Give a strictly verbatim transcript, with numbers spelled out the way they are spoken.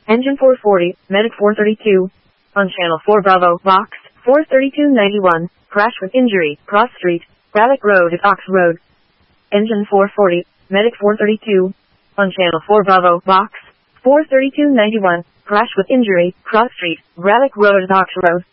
Engine four forty, Medic four thirty-two. On Channel four Bravo, Box, four thirty-two ninety-one. Crash with injury, Cross Street, Braddock Road at Ox Road. Engine four forty, Medic four thirty-two. On Channel four Bravo, Box, four thirty-two ninety-one. Crash with injury, Cross Street, Braddock Road at Ox Road.